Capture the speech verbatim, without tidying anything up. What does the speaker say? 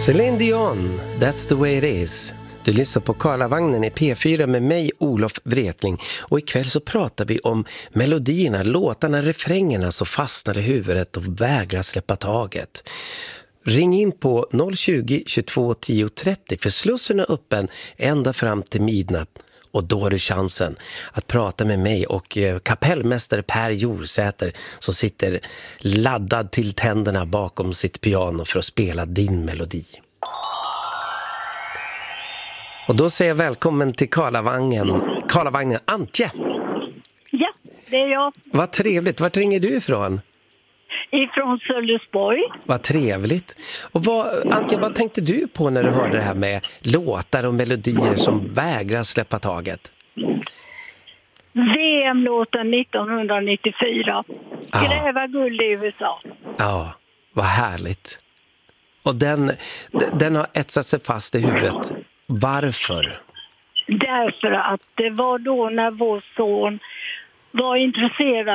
Celine Dion, That's the way it is. Du lyssnar på Karlavagnen i P fyra med mig, Olof Wretling. Och ikväll så pratar vi om melodierna, låtarna, refrängerna så fastnar i huvudet och vägrar släppa taget. Ring in på noll tjugo, tjugotvå, tio, trettio för slussen är öppen ända fram till midnatt. Och då har du chansen att prata med mig och kapellmästare Per Jorsäter som sitter laddad till tänderna bakom sitt piano för att spela din melodi. Och då säger jag välkommen till Karlavagnen, Karlavagnen Antje. Ja, det är jag. Vad trevligt. Vart ringer du ifrån? Ifrån Sölvesborg. Vad trevligt. Och vad, Antje, vad tänkte du på när du hörde det här med låtar och melodier som vägrar släppa taget? V M-låten nittonhundranittiofyra. Gräva guld i U S A. Ja, vad härligt. Och den, den har etsat sig fast i huvudet. Varför? Därför att det var då när vår son var intresserad